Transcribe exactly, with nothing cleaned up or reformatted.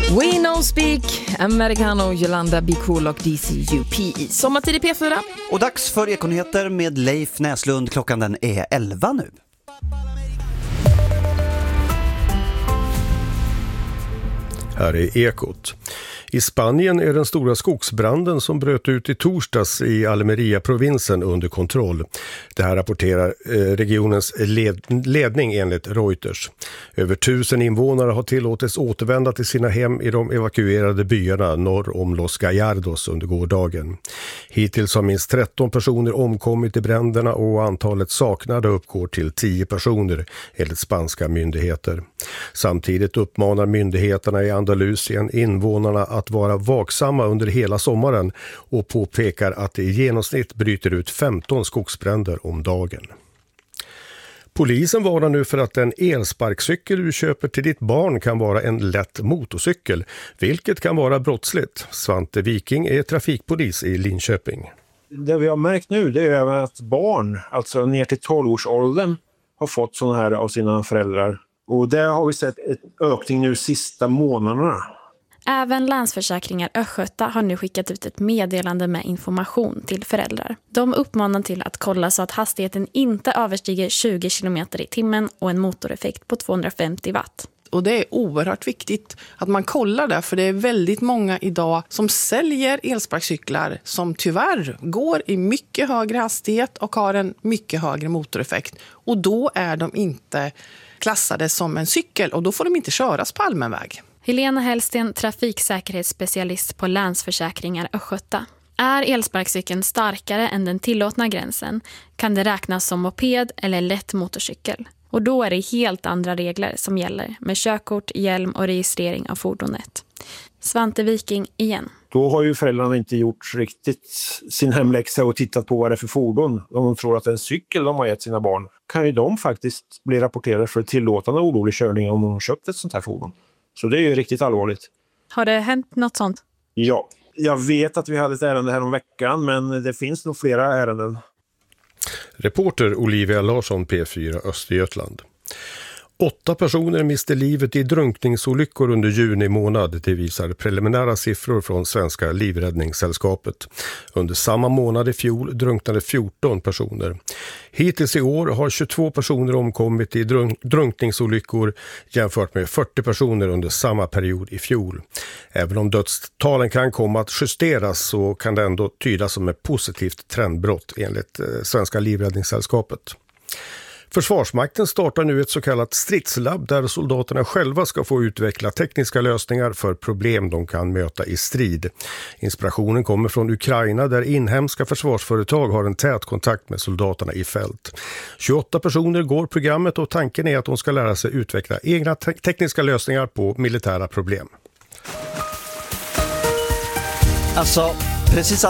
We Know Speak, Americano, Yolanda, Be Cool och D C U P i Sommartid i P fyra. Och dags för Ekonyheter med Leif Näslund. Klockan den är elva nu. Här är Ekot. I Spanien är den stora skogsbranden som bröt ut i torsdags i Almeria-provinsen under kontroll. Det här rapporterar regionens led- ledning enligt Reuters. Över tusen invånare har tillåtits återvända till sina hem i de evakuerade byarna norr om Los Gallardos under gårdagen. Hittills har minst tretton personer omkommit i bränderna och antalet saknade uppgår till tio personer enligt spanska myndigheter. Samtidigt uppmanar myndigheterna i Andalusien invånarna att vara vaksamma under hela sommaren och påpekar att det i genomsnitt bryter ut femton skogsbränder om dagen. Polisen varnar nu för att en elsparkcykel du köper till ditt barn kan vara en lätt motorcykel, vilket kan vara brottsligt. Svante Viking är trafikpolis i Linköping. Det vi har märkt nu det är att barn, alltså ner till tolv-årsåldern, har fått sådana här av sina föräldrar. Och där har vi sett en ökning nu sista månaderna. Även Länsförsäkringar Östgöta har nu skickat ut ett meddelande med information till föräldrar. De uppmanar till att kolla så att hastigheten inte överstiger tjugo kilometer i timmen och en motoreffekt på tvåhundrafemtio watt. Och det är oerhört viktigt att man kollar det, för det är väldigt många idag som säljer elsparkcyklar som tyvärr går i mycket högre hastighet och har en mycket högre motoreffekt. Och då är de inte klassade som en cykel och då får de inte köras på allmän väg. Helena Hellsten, trafiksäkerhetsspecialist på Länsförsäkringar Östgöta. Är elsparkcykeln starkare än den tillåtna gränsen kan det räknas som moped eller lätt motorcykel. Och då är det helt andra regler som gäller med körkort, hjälm och registrering av fordonet. Svante Viking igen. Då har ju föräldrarna inte gjort riktigt sin hemläxa och tittat på vad det är för fordon. Om de tror att det är en cykel de har gett sina barn, kan ju de faktiskt bli rapporterade för tillåtande olovlig körning om de har köpt ett sånt här fordon. Så det är ju riktigt allvarligt. Har det hänt något sånt? Ja, jag vet att vi hade ett ärende här om veckan, men det finns nog flera ärenden. Reporter Olivia Larsson, P fyra Östergötland. Åtta personer miste livet i drunkningsolyckor under juni månad, det visar preliminära siffror från Svenska livräddningssällskapet. Under samma månad i fjol drunknade fjorton personer. Hittills i år har tjugotvå personer omkommit i drunk- drunkningsolyckor jämfört med fyrtio personer under samma period i fjol. Även om dödstalen kan komma att justeras så kan det ändå tydas som ett positivt trendbrott enligt eh, Svenska livräddningssällskapet. Försvarsmakten startar nu ett så kallat stridslabb där soldaterna själva ska få utveckla tekniska lösningar för problem de kan möta i strid. Inspirationen kommer från Ukraina där inhemska försvarsföretag har en tät kontakt med soldaterna i fält. tjugoåtta personer går programmet och tanken är att de ska lära sig utveckla egna te- tekniska lösningar på militära problem. Alltså, precis